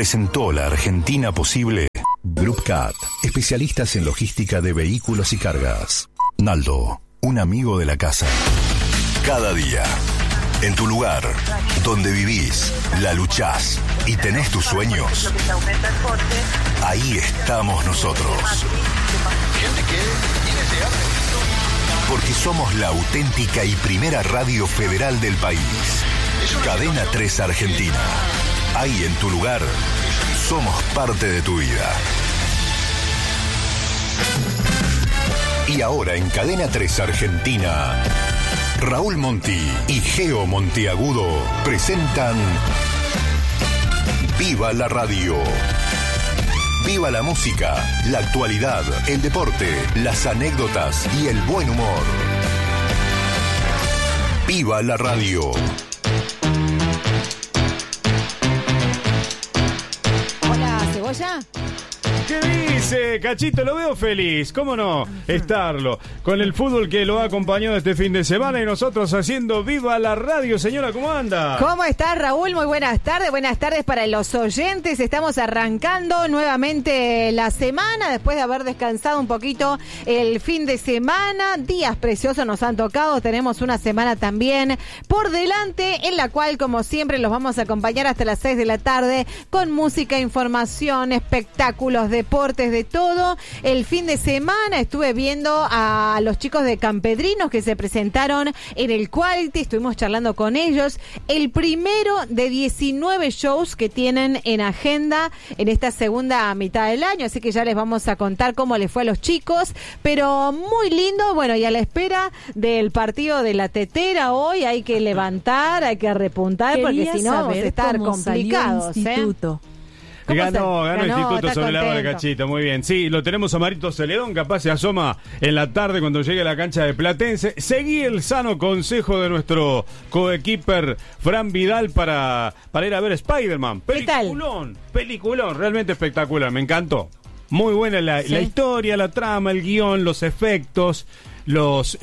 presentó la Argentina posible. Group Cat, especialistas en logística de vehículos y cargas. Naldo, un amigo de la casa. Cada día, en tu lugar, donde vivís, la luchás y tenés tus sueños, ahí estamos nosotros. Porque somos la auténtica y primera radio federal del país. Cadena 3 Argentina. Ahí en tu lugar, somos parte de tu vida. Y ahora en Cadena 3 Argentina, Raúl Monti y Geo Monteagudo presentan Viva la Radio. Viva la música, la actualidad, el deporte, las anécdotas y el buen humor. Viva la Radio. Hola, ¿Cebolla? ¿Qué dice, Cachito? Lo veo feliz, ¿cómo no estarlo? Con el fútbol que lo ha acompañado este fin de semana y nosotros haciendo Viva la Radio. Señora, ¿cómo anda? ¿Cómo estás, Raúl? Muy buenas tardes para los oyentes. Estamos arrancando nuevamente la semana después de haber descansado un poquito el fin de semana. Días preciosos nos han tocado, tenemos una semana también por delante en la cual, como siempre, los vamos a acompañar hasta las 6 de la tarde con música, información, espectáculos, deportes, de todo. El fin de semana estuve viendo a los chicos de Campedrinos que se presentaron en el Quality, estuvimos charlando con ellos. El primero de 19 shows que tienen en agenda en esta segunda mitad del año, así que ya les vamos a contar cómo les fue a los chicos, pero muy lindo. Bueno, y a la espera del partido de la Tetera hoy hay que levantar, hay que repuntar, porque si no vamos a estar complicados, Ganó el Instituto sobre el agua de contento. Cachito, muy bien. Sí, lo tenemos a Marito Celedón, capaz se asoma en la tarde cuando llegue a la cancha de Platense. Seguí el sano consejo de nuestro coequiper Fran Vidal para ir a ver Spider-Man. Peliculón, realmente espectacular, me encantó. Muy buena la historia, la trama, el guión, los efectos, los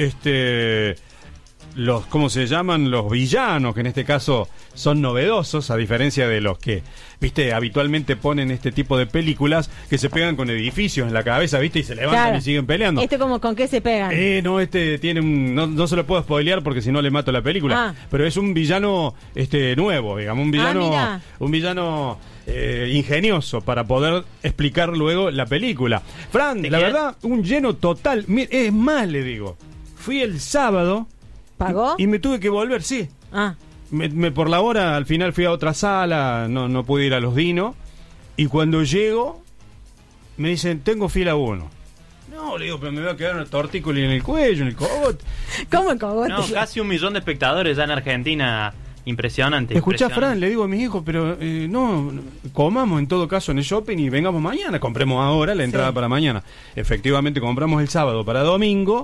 ¿cómo se llaman? Los villanos, que en este caso son novedosos, a diferencia de los que, viste, habitualmente ponen este tipo de películas que se pegan con edificios en la cabeza, viste, y se levantan y siguen peleando. ¿Como con qué se pegan? No, tiene no se lo puedo spoilear porque si no le mato la película. Pero es un villano nuevo, digamos, un villano ingenioso para poder explicar luego la película. Fran, la verdad, un lleno total. Es más, le digo, fui el sábado. ¿Pagó? Y me tuve que volver, sí. Por la hora, al final fui a otra sala, no pude ir a los Dinos. Y cuando llego, me dicen, tengo fila 1. No, le digo, pero me voy a quedar una tortícola en el cuello, en el cogote. ¿Cómo el cogote? No, casi 1 millón de espectadores ya en Argentina. Impresionante. Escuchá, Fran, le digo a mis hijos, pero no, comamos en todo caso en el shopping y vengamos mañana. Compremos ahora la entrada para mañana. Efectivamente, compramos el sábado para domingo.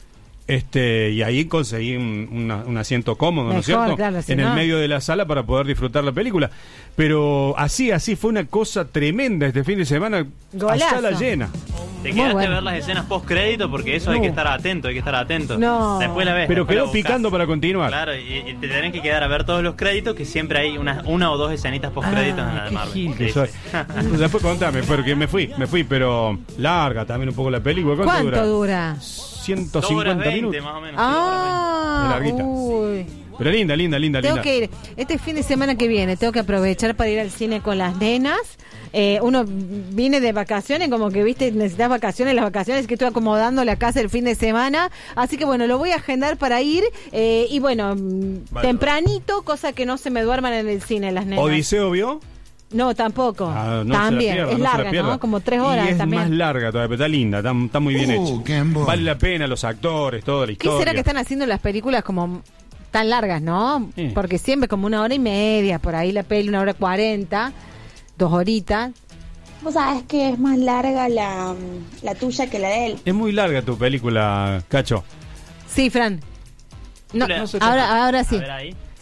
Y ahí conseguí un asiento cómodo, ¿no es cierto? Claro, en el medio de la sala para poder disfrutar la película. Pero así fue una cosa tremenda este fin de semana. Golazo. A sala llena. Te quedaste a ver las escenas post crédito porque eso hay que estar atento, No. Después la ves. Pero quedó picando para continuar. Claro, y te tenés que quedar a ver todos los créditos, que siempre hay una o dos escenitas post créditos en la de Marvel. Gil que soy. Después contame, porque me fui, pero larga también un poco la película. ¿Cuánto dura? 150 minutos. Más o menos. Larguita. Uy. Pero linda. Tengo que ir, este fin de semana que viene, tengo que aprovechar para ir al cine con las nenas. Uno viene de vacaciones, como que, viste, necesitas vacaciones, las vacaciones que estoy acomodando la casa el fin de semana. Así que, bueno, lo voy a agendar para ir. Y bueno, tempranito, cosa que no se me duerman en el cine las nenas. ¿Odiseo vio? No, tampoco. No también, pierda, es larga, ¿no? Como 3 horas y es también. más larga todavía, pero está linda, está muy bien hecha. Vale la pena, los actores, toda la historia. ¿Qué será que están haciendo las películas como tan largas, no? Porque siempre como 1 hora y media, por ahí la peli 1 hora 40, 2 horitas. Vos sabés que es más larga la tuya que la de él. Es muy larga tu película, Cacho. Sí, Fran. No, No ahora sí. A ver ahí.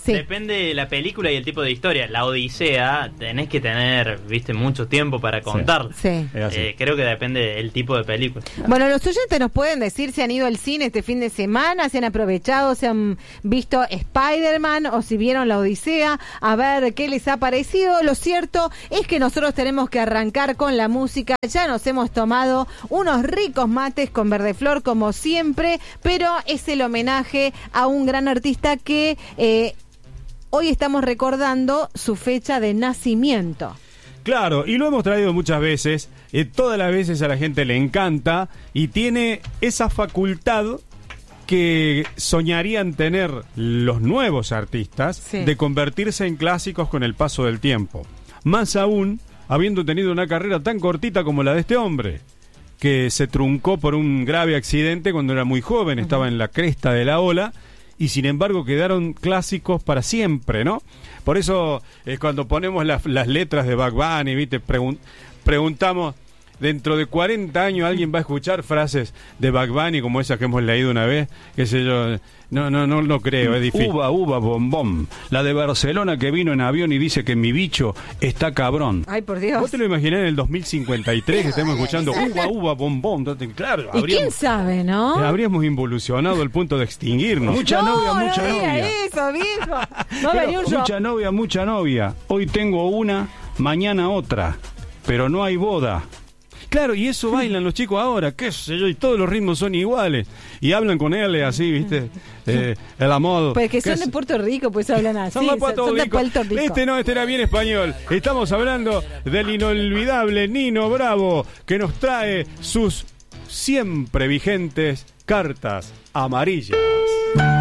Sí. Depende de la película y el tipo de historia. La Odisea tenés que tener, viste, mucho tiempo para contarla. Sí. Es así. Creo que depende del tipo de película. Bueno, los oyentes nos pueden decir si han ido al cine este fin de semana, si han aprovechado, si han visto Spider-Man o si vieron La Odisea, a ver qué les ha parecido. Lo cierto es que nosotros tenemos que arrancar con la música. Ya nos hemos tomado unos ricos mates con Verdeflor como siempre, pero es el homenaje a un gran artista que hoy estamos recordando su fecha de nacimiento. Claro, y lo hemos traído muchas veces, todas las veces a la gente le encanta y tiene esa facultad que soñarían tener los nuevos artistas, sí, de convertirse en clásicos con el paso del tiempo. Más aún, habiendo tenido una carrera tan cortita como la de este hombre, que se truncó por un grave accidente cuando era muy joven, estaba en la cresta de la ola, y sin embargo quedaron clásicos para siempre, ¿no? Por eso cuando ponemos las letras de Bugs Bunny, ¿viste? Preguntamos, dentro de 40 años alguien va a escuchar frases de Bugs Bunny como esas que hemos leído una vez, qué sé yo. No creo, es difícil. Uva, bombón. La de Barcelona que vino en avión y dice que mi bicho está cabrón. Ay, por Dios. ¿Vos te lo imaginás en el 2053 que estemos escuchando uva, bombón? Claro, ¿Y quién sabe, no? Habríamos involucionado al punto de extinguirnos. Mucha novia. Eso, viejo. No venía un Mucha novia. Hoy tengo una, mañana otra. Pero no hay boda. Claro, y eso bailan los chicos ahora, qué sé yo, y todos los ritmos son iguales. Y hablan con él así, ¿viste? El amor. Pues que son de Puerto Rico, pues hablan así. Son de Puerto Rico. Rico. Este era bien español. Estamos hablando del inolvidable Nino Bravo, que nos trae sus siempre vigentes cartas amarillas.